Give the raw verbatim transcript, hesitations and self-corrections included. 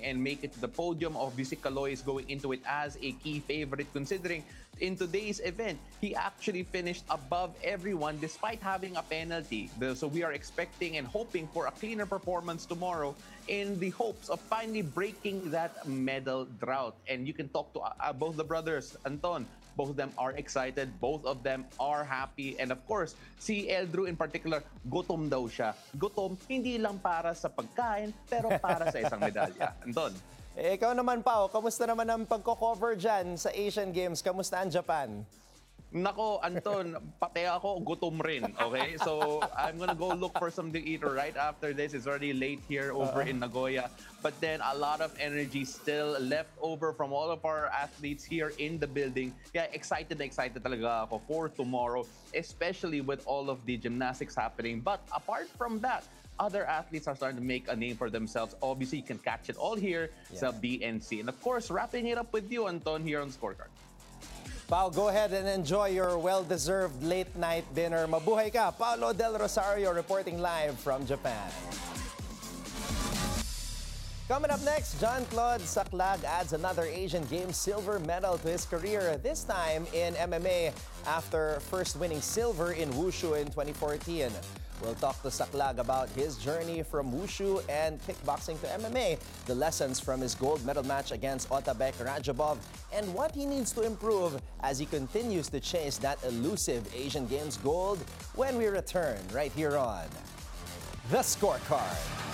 and make it to the podium. Obviously, Kaloy is going into it as a key favorite, considering in today's event, he actually finished above everyone despite having a penalty. So we are expecting and hoping for a cleaner performance tomorrow in the hopes of finally breaking that medal drought. And you can talk to uh, both the brothers, Anton. Both of them are excited. Both of them are happy. And of course, si Eldrew in particular, gutom daw siya. Gutom, hindi lang para sa pagkain, pero para sa isang medalya. Anton. Eh, ikaw naman, Pao, kamusta naman ang pagko-cover dyan sa Asian Games? Kamusta ang Japan? Nako, Anton, pati ako, gutom rin, okay? So, I'm gonna go look for something to eat right after this. It's already late here over uh-huh. in Nagoya. But then, a lot of energy still left over from all of our athletes here in the building. Kaya excited na excited talaga ako for tomorrow, especially with all of the gymnastics happening. But apart from that, other athletes are starting to make a name for themselves. Obviously, you can catch it all here yeah. sa B N C. And of course, wrapping it up with you, Anton, here on Scorecard. Pao, go ahead and enjoy your well-deserved late-night dinner. Mabuhay ka. Paolo Del Rosario reporting live from Japan. Coming up next, Jean-Claude Saclag adds another Asian Games silver medal to his career, this time in M M A after first winning silver in Wushu in twenty fourteen. We'll talk to Saclag about his journey from Wushu and kickboxing to M M A, the lessons from his gold medal match against Otabek Rajabov, and what he needs to improve as he continues to chase that elusive Asian Games gold when we return right here on The Scorecard.